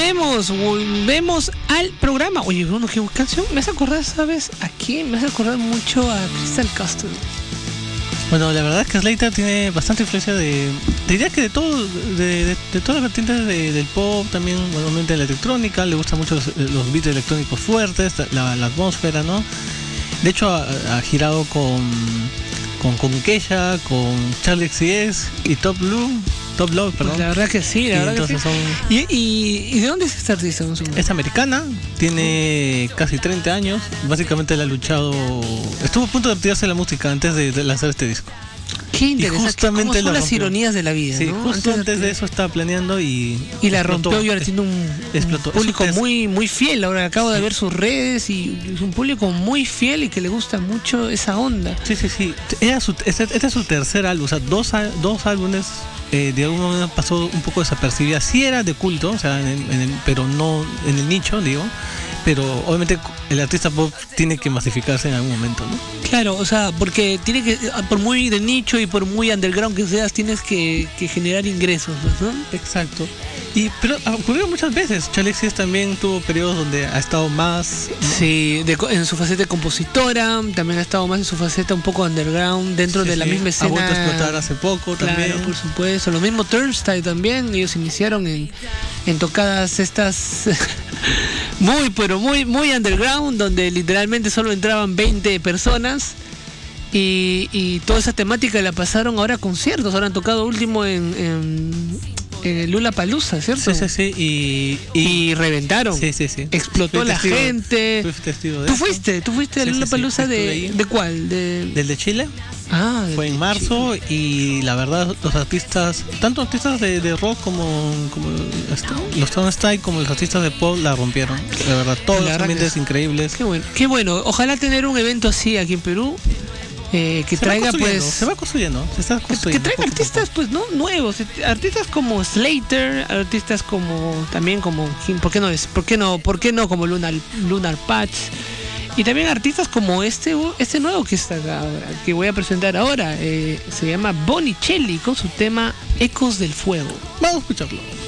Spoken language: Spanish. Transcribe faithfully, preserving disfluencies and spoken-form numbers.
volvemos, volvemos al programa. Oye, Bruno, ¿qué canción? Me hace acordar, ¿sabes? ¿A quién? Me hace acordar mucho a Crystal Castle. Bueno, la verdad es que Slater tiene bastante influencia de... Diría que de todo, de, de, de todas las vertientes de, del pop, también, bueno, obviamente de la electrónica, le gustan mucho los, los beats electrónicos fuertes, la, la atmósfera, ¿no? De hecho, ha, ha girado con... Con, con Kesha, con Charlie X C X y Top Blue, Top Love, perdón. Pues la verdad que sí, la y verdad entonces que sí. Son... ¿Y, y, ¿Y de dónde es esta artista? Es americana, tiene casi treinta años, básicamente él ha luchado, estuvo a punto de retirarse de la música antes de, de lanzar este disco. Qué interesante, justamente cómo son las rompió. Ironías de la vida, sí, ¿no? justo antes, antes de eso estaba planeando y... Y la explotó, rompió y ahora tiene un, explotó. un público Es, muy muy fiel. Ahora acabo sí. de ver sus redes y es un público muy fiel y que le gusta mucho esa onda. Sí, sí, sí. Era su, este, este es su tercer álbum, o sea, dos, dos álbumes eh, de alguna manera pasó un poco desapercibida. Sí era de culto, o sea, en el, en el, pero no en el nicho, digo. Pero obviamente el artista pop tiene que masificarse en algún momento, ¿no? Claro, o sea, porque tiene que, por muy de nicho y por muy underground que seas, tienes que, que generar ingresos, ¿no? Exacto. Y pero ocurrió muchas veces. Charlie X C X también tuvo periodos donde ha estado más, ¿no? Sí, de, en su faceta de compositora, también ha estado más en su faceta un poco underground, dentro sí, de la sí. misma escena. Ha vuelto a explotar hace poco también. Claro, por supuesto. Lo mismo Turnstile también, ellos iniciaron en, en tocadas estas muy, pero muy, muy underground, donde literalmente solo entraban veinte personas. Y, y toda esa temática la pasaron ahora a conciertos. Ahora han tocado último en, en, en el Lollapalooza, ¿cierto? Sí, sí, sí. Y, y, y reventaron. Sí, sí, sí. Explotó la testigo, gente. Fui testigo de ¿Tú eso. fuiste? ¿Tú fuiste al sí, Lollapalooza sí, sí. de, de cuál? De... ¿Del de Chile? Ah, fue en marzo Chile. Y la verdad los artistas, tanto artistas de, de rock como, como los Turnstile como los artistas de pop la rompieron. La verdad, todos los ambientes increíbles. Qué bueno, qué bueno. Ojalá tener un evento así aquí en Perú. Eh, que se traiga pues se va construyendo se está construyendo que, que traiga artistas pues no nuevos, artistas como Slater, artistas como también como por qué no es por qué no por qué no como Lunar Lunar Patch, y también artistas como este este nuevo que está acá ahora, que voy a presentar ahora, eh, se llama Bonicelli con su tema Ecos del Fuego. Vamos a escucharlo.